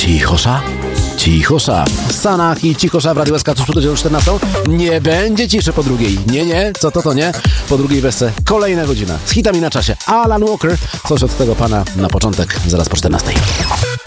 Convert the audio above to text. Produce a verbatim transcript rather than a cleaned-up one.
Cichosza, cichosza. W Stanach i cichosza w Radiu S K tuż przed godziną czternastą. Nie będzie ciszy po drugiej. Nie, nie, co to, to nie. Po drugiej wersce kolejna godzina. Z hitami na czasie. Alan Walker. Coś od tego pana na początek, zaraz po czternastej.